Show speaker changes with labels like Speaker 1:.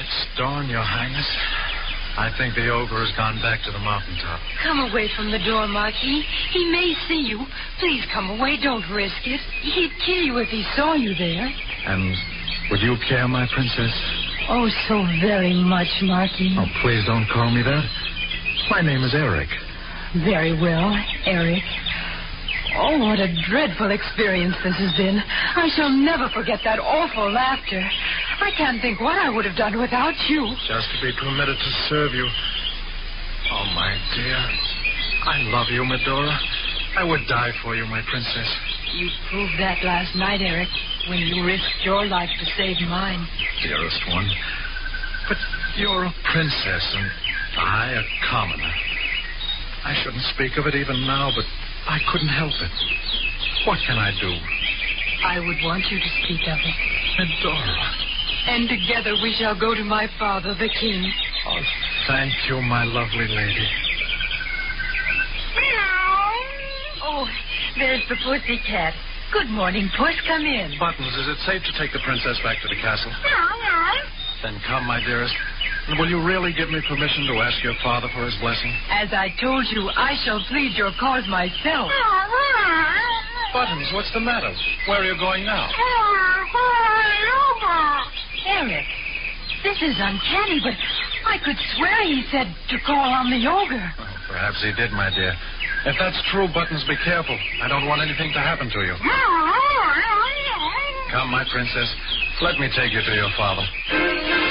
Speaker 1: It's dawn, Your Highness. I think the ogre has gone back to the mountaintop.
Speaker 2: Come away from the door, Marquis. He may see you. Please come away. Don't risk it. He'd kill you if he saw you there.
Speaker 1: And would you care, my princess?
Speaker 2: Oh, so very much, Marquis.
Speaker 1: Oh, please don't call me that. My name is Eric.
Speaker 2: Very well, Eric. Oh, what a dreadful experience this has been. I shall never forget that awful laughter. I can't think what I would have done without you.
Speaker 1: Just to be permitted to serve you. Oh, my dear. I love you, Medora. I would die for you, my princess.
Speaker 2: You proved that last night, Eric, when you risked your life to save mine.
Speaker 1: Dearest one. But you're a princess, and I a commoner. I shouldn't speak of it even now, but I couldn't help it. What can I do?
Speaker 2: I would want you to speak of it.
Speaker 1: Medora.
Speaker 2: And together we shall go to my father, the king.
Speaker 1: Oh, thank you, my lovely lady.
Speaker 2: Oh, there's the pussy cat. Good morning, Puss. Come in.
Speaker 1: Buttons, is it safe to take the princess back to the castle? Then come, my dearest. And will you really give me permission to ask your father for his blessing?
Speaker 2: As I told you, I shall plead your cause myself.
Speaker 1: Buttons, what's the matter? Where are you going now?
Speaker 2: Eric, this is uncanny, but I could swear he said to call on the ogre.
Speaker 1: Oh, perhaps he did, my dear. If that's true, Buttons, be careful. I don't want anything to happen to you. Come, my princess. Let me take you to your father.